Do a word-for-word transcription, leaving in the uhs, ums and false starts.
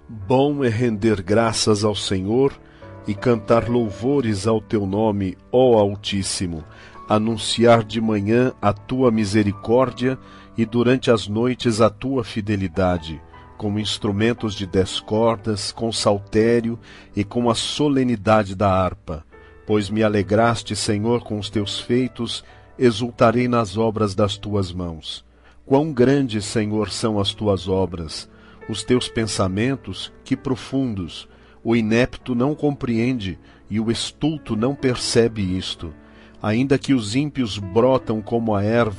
Bom é render graças ao Senhor e cantar louvores ao teu nome, ó Altíssimo, anunciar de manhã a tua misericórdia e durante as noites a tua fidelidade, com instrumentos de dez cordas, com saltério e com a solenidade da harpa. Pois me alegraste, Senhor, com os teus feitos, exultarei nas obras das tuas mãos. Quão grandes, Senhor, são as tuas obras! Os teus pensamentos, que profundos! O inepto não compreende e o estulto não percebe isto. Ainda que os ímpios brotam como a erva